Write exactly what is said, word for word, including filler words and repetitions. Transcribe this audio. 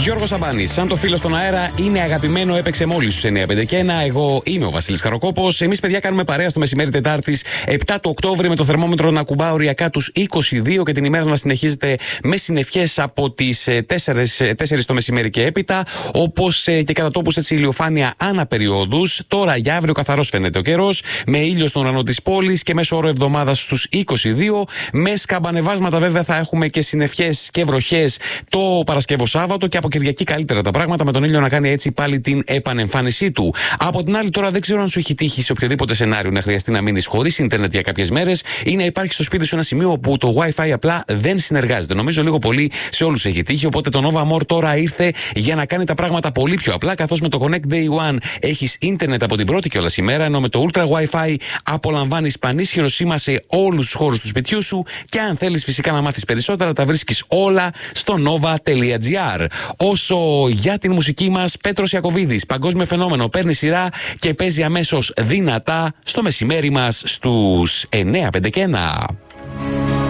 Γιώργος Σαμπάνης, σαν το φίλο στον αέρα, είναι αγαπημένο, έπαιξε μόλις στους εννιά πέντε και ένα. Εγώ είμαι ο Βασίλης Χαροκόπος. Εμείς, παιδιά, κάνουμε παρέα στο μεσημέρι Τετάρτης επτά του Οκτώβρη με το θερμόμετρο να ακουμπά οριακά τους είκοσι δύο και την ημέρα να συνεχίζεται με συννεφιές από τις τέσσερις το μεσημέρι και έπειτα. Όπως και κατά τόπους έτσι ηλιοφάνεια ανά περιόδους. Τώρα για αύριο καθαρός φαίνεται ο καιρός, με ήλιο στον ουρανό της πόλης και μέσο όρο εβδομάδας στους είκοσι δύο. Με σκαμπανεβάσματα βέβαια θα έχουμε και συννεφιές και βροχές το Παρασκευό Σάββατο και από Κυριακή καλύτερα τα πράγματα, με τον ήλιο να κάνει έτσι πάλι την επανεμφάνισή του. Από την άλλη, τώρα δεν ξέρω αν σου έχει τύχει σε οποιοδήποτε σενάριο να χρειαστεί να μείνεις χωρίς ίντερνετ για κάποιες μέρες ή να υπάρχει στο σπίτι σου ένα σημείο όπου το Wi-Fi απλά δεν συνεργάζεται. Νομίζω λίγο πολύ σε όλους έχει τύχει. Οπότε το Nova More τώρα ήρθε για να κάνει τα πράγματα πολύ πιο απλά, καθώς με το Connect Day One έχεις ίντερνετ από την πρώτη κιόλας ημέρα, ενώ με το Ultra Wi-Fi απολαμβάνεις πανίσχυρο σήμα σε όλους τους χώρους του σπιτιού σου. Και αν θέλεις φυσικά να μάθεις περισσότερα, τα βρίσκεις όλα στο nova.gr. Όσο για την μουσική μας, Πέτρος Ιακωβίδης, παγκόσμιο φαινόμενο, παίρνει σειρά και παίζει αμέσως δυνατά στο μεσημέρι μας στους εννιά πέντε και ένα.